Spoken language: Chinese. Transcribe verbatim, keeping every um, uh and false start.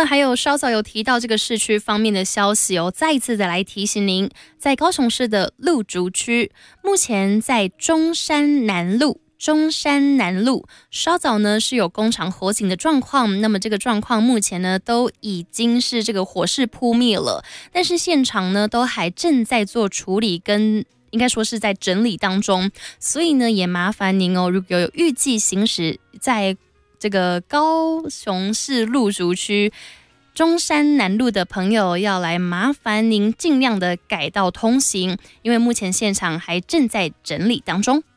么还有稍早有提到这个市区方面的消息哦，再一次的来提醒您，在高雄市的路竹区，目前在中山南路。中山南路稍早呢是有工厂火警的状况，那么这个状况目前呢都已经是这个火势扑灭了，但是现场呢都还正在做处理跟应该说是在整理当中，所以呢也麻烦您哦，如果有预计行驶在这个高雄市路竹区中山南路的朋友，要来麻烦您尽量的改道通行，因为目前现场还正在整理当中。